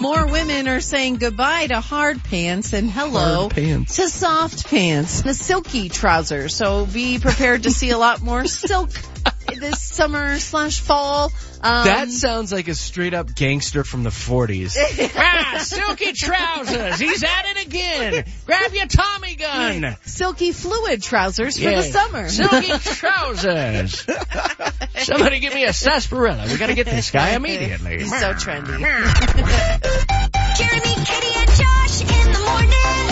more women are saying goodbye to hard pants and hello to soft pants, the silky trousers. So be prepared to see a lot more silk this summer/fall. That sounds like a straight up gangster from the 40s. Silky trousers. He's at it again. Grab your Tommy gun. Silky fluid trousers for the summer. Silky trousers. Somebody give me a sarsaparilla. We gotta get this guy immediately. He's so trendy. Jeremy, Katie, and Josh in the morning.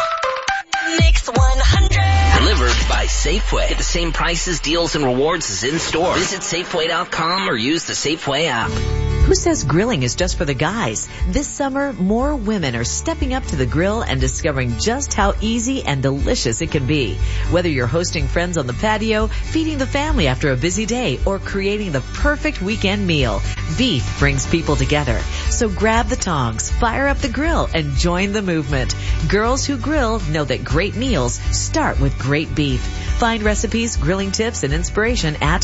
Mix 100. Delivered by Safeway. Get the same prices, deals, and rewards as in-store. Visit Safeway.com or use the Safeway app. Who says grilling is just for the guys? This summer, more women are stepping up to the grill and discovering just how easy and delicious it can be. Whether you're hosting friends on the patio, feeding the family after a busy day, or creating the perfect weekend meal, beef brings people together. So grab the tongs, fire up the grill, and join the movement. Girls who grill know that great meals start with great beef. Find recipes, grilling tips, and inspiration at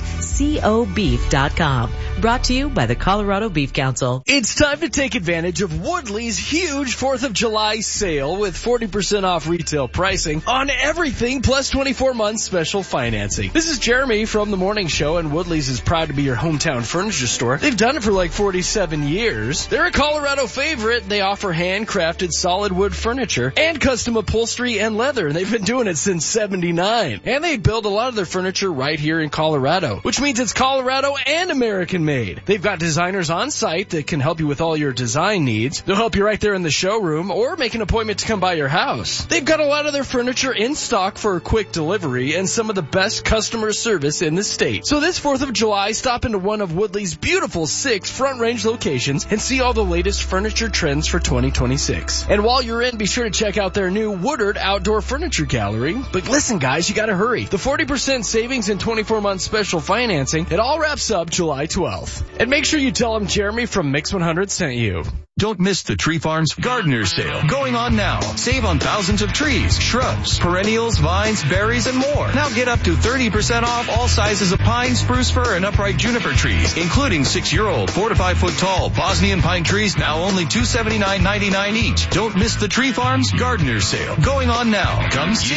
cobeef.com. Brought to you by the Colorado Beef Council. It's time to take advantage of Woodley's huge 4th of July sale with 40% off retail pricing on everything plus 24 months special financing. This is Jeremy from The Morning Show, and Woodley's is proud to be your hometown furniture store. They've done it for like 47 years. They're a Colorado favorite. They offer handcrafted solid wood furniture and custom upholstery and leather. They've been doing it since '79. And they build a lot of their furniture right here in Colorado, which means it's Colorado and American made. They've got designers on site that can help you with all your design needs. They'll help you right there in the showroom or make an appointment to come by your house. They've got a lot of their furniture in stock for a quick delivery and some of the best customer service in the state. So this 4th of July, stop into one of Woodley's beautiful 6 Front Range locations and see all the latest furniture trends for 2026. And while you're in, be sure to check out their new Woodard Outdoor Furniture Gallery. But listen, guys, you gotta hurry. The 40% savings and 24-month special financing, it all wraps up July 12th. And make sure you tell them Jeremy from Mix 100 sent you. Don't miss the Tree Farms Gardener Sale going on now. Save on thousands of trees, shrubs, perennials, vines, berries, and more. Now get up to 30% off all sizes of pine, spruce fir, and upright juniper trees, including 6-year-old, 4 to 5 foot tall Bosnian pine trees, now only $279.99 each. Don't miss the Tree Farms Gardener Sale going on now. Come see